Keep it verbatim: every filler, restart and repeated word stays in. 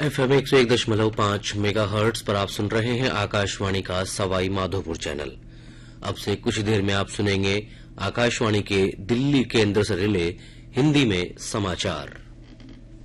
FM एक सौ एक दशमलव पांच मेगा हर्ट्ज पर आप सुन रहे हैं आकाशवाणी का सवाई माधोपुर चैनल। अब से कुछ देर में आप सुनेंगे आकाशवाणी के दिल्ली केंद्र से रिले हिंदी में समाचार।